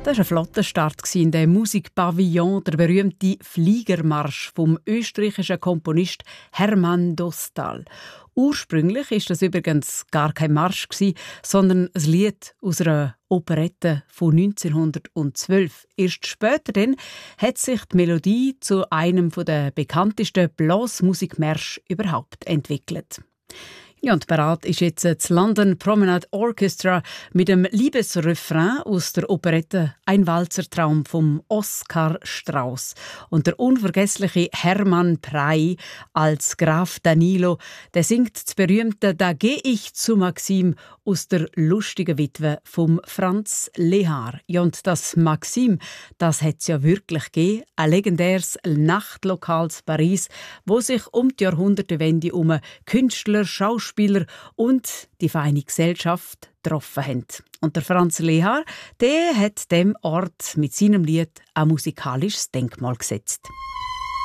Das war ein flotter Start in dem Musikpavillon, der berühmte Fliegermarsch vom österreichischen Komponist Hermann Dostal. Ursprünglich ist das übrigens gar kein Marsch, sondern ein Lied aus einer Operette von 1912. Erst später dann hat sich die Melodie zu einem der bekanntesten Blasmusikmärsche überhaupt entwickelt. Ja, und bereit ist jetzt das London Promenade Orchestra mit dem Liebesrefrain aus der Operette «Ein Walzertraum» vom Oskar Strauss. Und der unvergessliche Hermann Prey als Graf Danilo, der singt das berühmte «Da geh ich zu Maxim» aus der lustigen Witwe vom Franz Lehár. Ja, und das Maxim, das hat es ja wirklich gegeben, ein legendäres Nachtlokal in Paris, wo sich um die Jahrhundertewende Künstler, Schauspieler und die feine Gesellschaft getroffen haben. Und der Franz Lehár, der hat dem Ort mit seinem Lied ein musikalisches Denkmal gesetzt.